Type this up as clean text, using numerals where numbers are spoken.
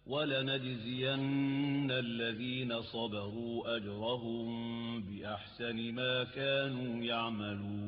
وَلَنَجْزِيَنَّ الَّذِينَ صَبَرُوا أَجْرَهُم بِأَحْسَنِ مَا كَانُوا يَعْمَلُونَ